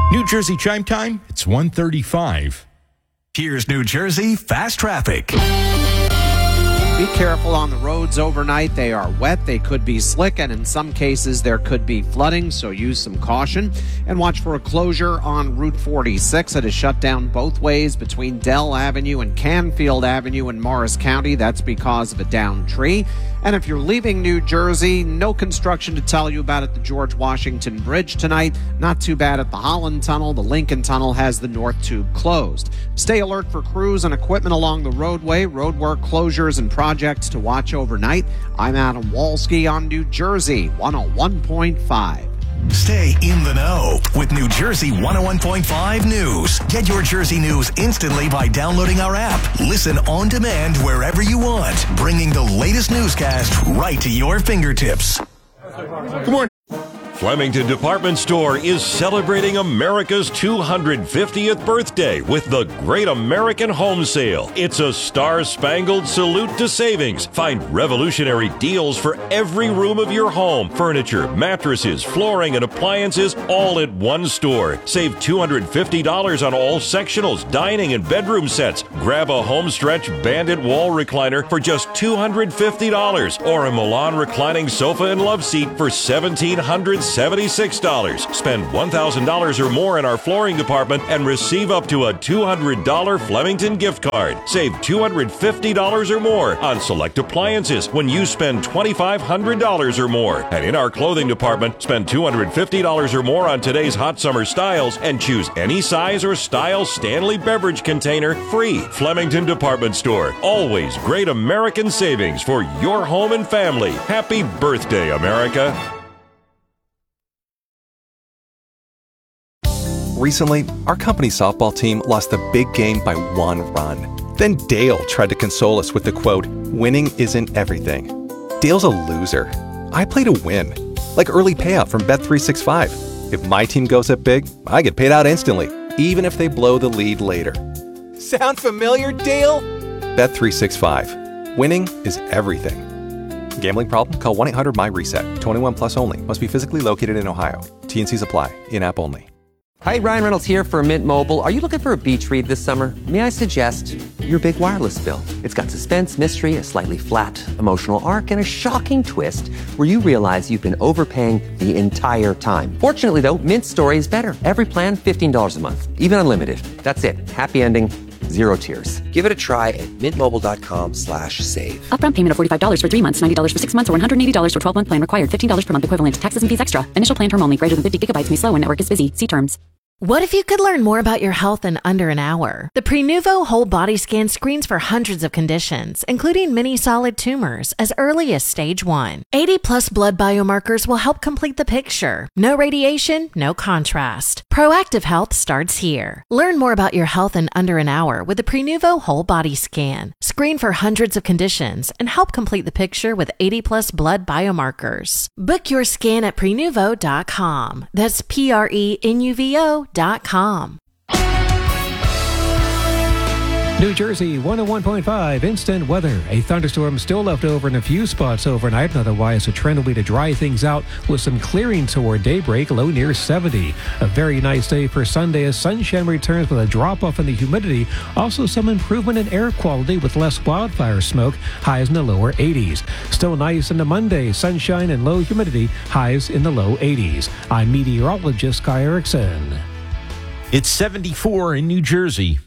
New Jersey Chime Time, it's 1:35. Here's New Jersey Fast Traffic. Be careful on the roads overnight. They are wet, they could be slick, and in some cases there could be flooding, so use some caution. And watch for a closure on Route 46. It is shut down both ways between Dell Avenue and Canfield Avenue in Morris County. That's because of a downed tree. And if you're leaving New Jersey, no construction to tell you about at the George Washington Bridge tonight. Not too bad at the Holland Tunnel. The Lincoln Tunnel has the North Tube closed. Stay alert for crews and equipment along the roadway. Roadwork closures and projects to watch overnight. I'm Adam Walski on New Jersey 101.5. Stay in the know with New Jersey 101.5 News. Get your Jersey news instantly by downloading our app. Listen on demand wherever you want, bringing the latest newscast right to your fingertips. Good morning. Flemington Department Store is celebrating America's 250th birthday with the Great American Home Sale. It's a star-spangled salute to savings. Find revolutionary deals for every room of your home. Furniture, mattresses, flooring, and appliances all at one store. Save $250 on all sectionals, dining, and bedroom sets. Grab a Homestretch Bandit wall recliner for just $250 or a Milan reclining sofa and love seat for $1,776. Spend $1,000 or more in our flooring department and receive up to a $200 Flemington gift card. Save $250 or more on select appliances when you spend $2,500 or more. And in our clothing department, spend $250 or more on today's hot summer styles and choose any size or style Stanley beverage container free. Flemington Department Store. Always great American savings for your home and family. Happy birthday, America. Recently, our company's softball team lost the big game by 1 run. Then Dale tried to console us with the quote, "Winning isn't everything." Dale's a loser. I play to win. Like early payout from Bet365. If my team goes up big, I get paid out instantly, even if they blow the lead later. Sound familiar, Dale? Bet365. Winning is everything. Gambling problem? Call 1-800-MY-RESET. 21 plus only. Must be physically located in Ohio. T&Cs apply. In-app only. Hi, Ryan Reynolds here for Mint Mobile. Are you looking for a beach read this summer? May I suggest your big wireless bill? It's got suspense, mystery, a slightly flat emotional arc, and a shocking twist where you realize you've been overpaying the entire time. Fortunately, though, Mint's story is better. Every plan, $15 a month. Even unlimited. That's it. Happy ending. Zero tears. Give it a try at mintmobile.com/save. Upfront payment of $45 for 3 months, $90 for 6 months, or $180 for 12-month plan required. $15 per month equivalent. Taxes and fees extra. Initial plan term only. Greater than 50 gigabytes may slow when network is busy. See terms. What if you could learn more about your health in under an hour? The Prenuvo Whole Body Scan screens for hundreds of conditions, including many solid tumors, as early as stage 1. 80-plus blood biomarkers will help complete the picture. No radiation, no contrast. Proactive health starts here. Learn more about your health in under an hour with the Prenuvo Whole Body Scan. Screen for hundreds of conditions and help complete the picture with 80-plus blood biomarkers. Book your scan at Prenuvo.com. That's Prenuvo.com. New Jersey 101.5 instant weather. A thunderstorm still left over in a few spots overnight. Otherwise, the trend will be to dry things out with some clearing toward daybreak, low near 70. A very nice day for Sunday as sunshine returns with a drop-off in the humidity. Also some improvement in air quality with less wildfire smoke, highs in the lower 80s. Still nice into Monday, sunshine and low humidity, highs in the low 80s. I'm meteorologist Guy Erickson. It's 74 in New Jersey.